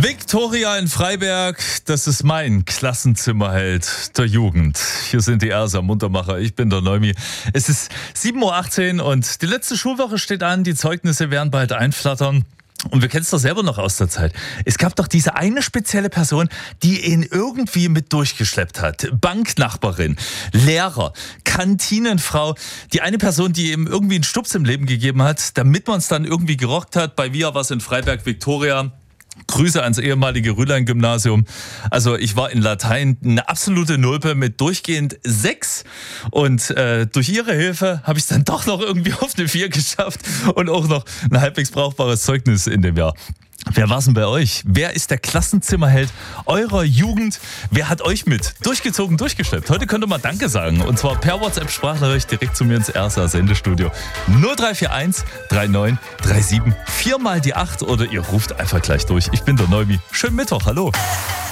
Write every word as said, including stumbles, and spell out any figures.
Viktoria in Freiberg, das ist mein Klassenzimmerheld der Jugend. Hier sind die Ersa Muntermacher, ich bin der Neumi. Es ist sieben Uhr achtzehn und die letzte Schulwoche steht an, die Zeugnisse werden bald einflattern. Und wir kennen es doch selber noch aus der Zeit. Es gab doch diese eine spezielle Person, die ihn irgendwie mit durchgeschleppt hat. Banknachbarin, Lehrer, Kantinenfrau. Die eine Person, die ihm irgendwie einen Stups im Leben gegeben hat, damit man es dann irgendwie gerockt hat. Bei Via was in Freiberg, Viktoria. Grüße ans ehemalige Rühlein-Gymnasium. Also ich war in Latein eine absolute Nulpe mit durchgehend sechs und äh, durch ihre Hilfe habe ich es dann doch noch irgendwie auf eine vier geschafft und auch noch ein halbwegs brauchbares Zeugnis in dem Jahr. Wer war's denn bei euch? Wer ist der Klassenzimmerheld eurer Jugend? Wer hat euch mit durchgezogen, durchgeschleppt? Heute könnt ihr mal Danke sagen. Und zwar per WhatsApp-Sprachnachricht direkt zu mir ins Ersa Sendestudio. null drei vier eins drei neun drei sieben vier mal die acht oder ihr ruft einfach gleich durch. Ich bin der Neumi. Schönen Mittwoch, hallo.